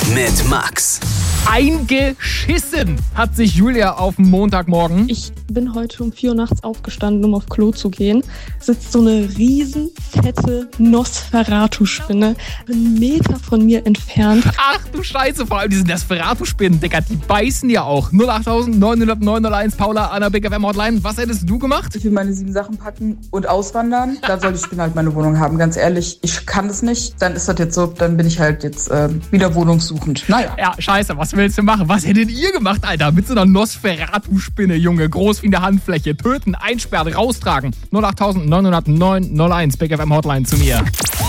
mit Max. Eingeschissen hat sich Julia auf den Montagmorgen. Ich bin heute um 4 Uhr nachts aufgestanden, um auf Klo zu gehen. Sitzt so eine riesen, fette Nosferatu-Spinne, einen Meter von mir entfernt. Ach du Scheiße, vor allem diese Nosferatu-Spinnen, Digga, die beißen ja auch. 08000 900 901, Paula, Anna, Big FM Hotline. Was hättest du gemacht? Ich will meine 7 Sachen packen und auswandern. Da soll die Spinne halt meine Wohnung haben. Ganz ehrlich, ich kann das nicht. Dann ist das jetzt so, dann bin ich halt jetzt wieder wohnungssuchend. Naja. Ja, scheiße, was willst du machen? Was hättet ihr gemacht, Alter? Mit so einer Nosferatu-Spinne, Junge. Groß wie eine Handfläche. Töten, einsperren, raustragen. 08000 900 901, Big FM Hotline zu mir.